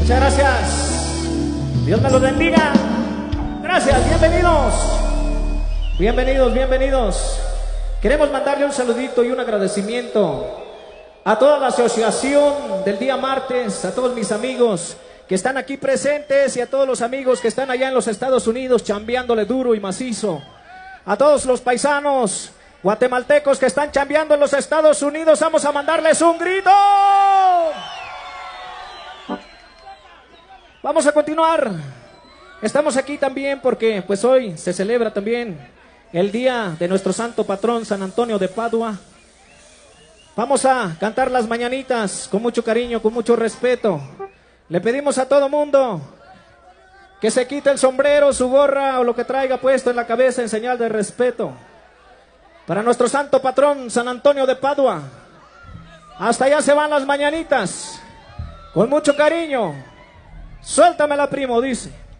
Muchas gracias. Dios me los bendiga. Gracias, bienvenidos. Bienvenidos. Queremos mandarle un saludito y un agradecimiento a toda la asociación del día martes, a todos mis amigos que están aquí presentes y a todos los amigos que están allá en los Estados Unidos chambeándole duro y macizo. A todos los paisanos guatemaltecos que están chambeando en los Estados Unidos, vamos a mandarles un grito. Vamos a continuar. Estamos aquí también porque pues hoy se celebra también el día de nuestro santo patrón San Antonio de Padua. Vamos a cantar las mañanitas con mucho cariño, con mucho respeto. Le pedimos a todo mundo que se quite el sombrero, su gorra o lo que traiga puesto en la cabeza en señal de respeto para nuestro santo patrón San Antonio de Padua. Hasta allá se van las mañanitas con mucho cariño. Suéltamela, primo, dice.